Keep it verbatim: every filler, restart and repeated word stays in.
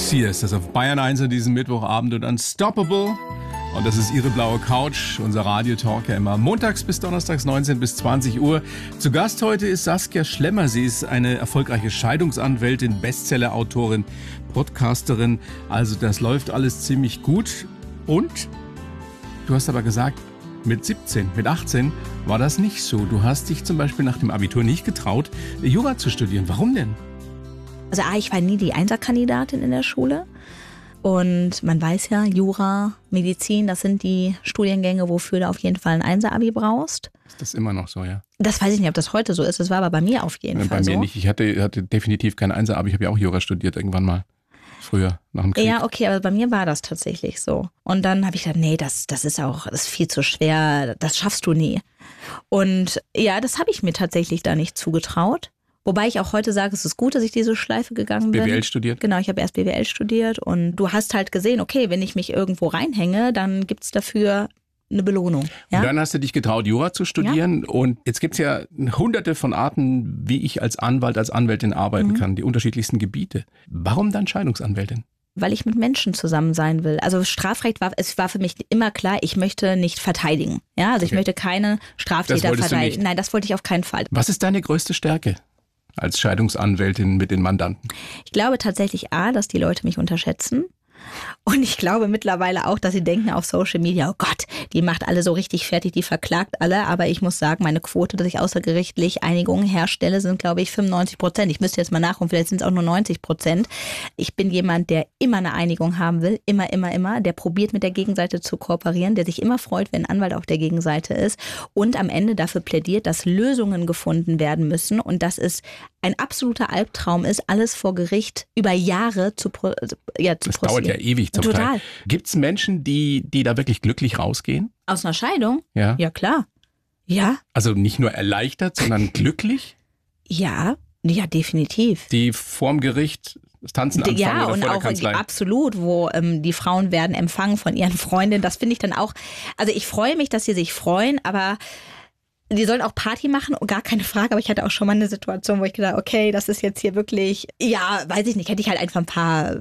Hier ist das auf Bayern eins an diesem Mittwochabend und Unstoppable. Und das ist Ihre blaue Couch, unser Radiotalk ja immer montags bis donnerstags neunzehn bis zwanzig Uhr. Zu Gast heute ist Saskia Schlemmer. Sie ist eine erfolgreiche Scheidungsanwältin, Bestseller-Autorin, Podcasterin. Also das läuft alles ziemlich gut. Und du hast aber gesagt, mit siebzehn, mit achtzehn war das nicht so. Du hast dich zum Beispiel nach dem Abitur nicht getraut, Jura zu studieren. Warum denn? Also A, ich war nie die Einserkandidatin in der Schule. Und man weiß ja, Jura, Medizin, das sind die Studiengänge, wofür du auf jeden Fall ein Einser-Abi brauchst. Ist das immer noch so, ja? Das weiß ich nicht, ob das heute so ist. Das war aber bei mir auf jeden bei Fall so. Bei mir nicht. Ich hatte, hatte definitiv kein Einser-Abi. Ich habe ja auch Jura studiert irgendwann mal. Früher, nach dem Krieg. Ja, okay, aber bei mir war das tatsächlich so. Und dann habe ich gedacht, nee, das, das ist auch das ist viel zu schwer. Das schaffst du nie. Und ja, das habe ich mir tatsächlich da nicht zugetraut. Wobei ich auch heute sage, es ist gut, dass ich diese Schleife gegangen bin. B W L studiert? Genau, ich habe erst B W L studiert und du hast halt gesehen, okay, wenn ich mich irgendwo reinhänge, dann gibt's dafür eine Belohnung. Ja? Und dann hast du dich getraut, Jura zu studieren. Ja. Und jetzt gibt's ja hunderte von Arten, wie ich als Anwalt, als Anwältin arbeiten mhm. kann, die unterschiedlichsten Gebiete. Warum dann Scheidungsanwältin? Weil ich mit Menschen zusammen sein will. Also Strafrecht war, es war für mich immer klar, ich möchte nicht verteidigen. Ja, also ich okay. möchte keine Straftäter verteidigen. Nein, das wollte ich auf keinen Fall. Was ist deine größte Stärke als Scheidungsanwältin mit den Mandanten? Ich glaube tatsächlich A, dass die Leute mich unterschätzen. Und ich glaube mittlerweile auch, dass sie denken auf Social Media, oh Gott, die macht alle so richtig fertig, die verklagt alle. Aber ich muss sagen, meine Quote, dass ich außergerichtlich Einigungen herstelle, sind, glaube ich, fünfundneunzig Prozent. Ich müsste jetzt mal nachgucken, vielleicht sind es auch nur neunzig Prozent. Ich bin jemand, der immer eine Einigung haben will, immer, immer, immer. Der probiert mit der Gegenseite zu kooperieren, der sich immer freut, wenn ein Anwalt auf der Gegenseite ist und am Ende dafür plädiert, dass Lösungen gefunden werden müssen und dass es ein absoluter Albtraum ist, alles vor Gericht über Jahre zu, ja, zu Das dauert ja ewig zum Total. Teil. Gibt es Menschen, die, die da wirklich glücklich rausgehen? Aus einer Scheidung? Ja. Ja, klar. Ja. Also nicht nur erleichtert, sondern glücklich? Ja, ja, definitiv. Die vorm Gericht das Tanzen anfangen ja, oder und vor der auch Kanzlei? Absolut, wo ähm, die Frauen werden empfangen von ihren Freundinnen. Das finde ich dann auch, also ich freue mich, dass sie sich freuen, aber die sollen auch Party machen, gar keine Frage, aber ich hatte auch schon mal eine Situation, wo ich gedacht, okay, das ist jetzt hier wirklich, ja, weiß ich nicht, hätte ich halt einfach ein paar